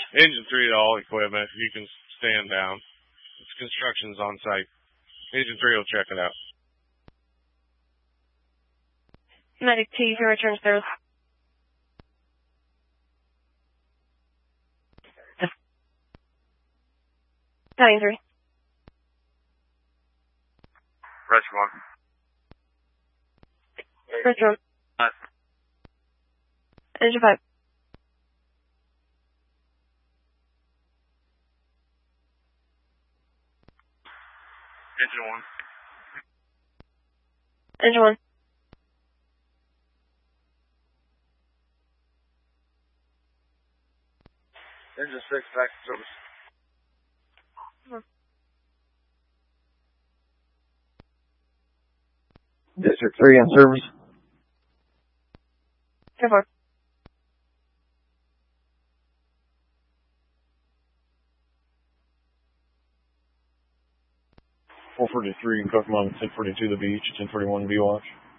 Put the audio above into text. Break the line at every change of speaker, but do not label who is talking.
Engine 3 to all equipment. You can stand down. It's construction's on site. Engine 3 will check it out.
Medic T, you can return to service. Battalion 3.
Rescue 1.
Rescue 1. Engine 5.
Engine 1.
Engine 1.
Engine 6, back to service.
District 3 on service.
4.
.443 in Kokomo, 1042 the beach, 1041 B watch.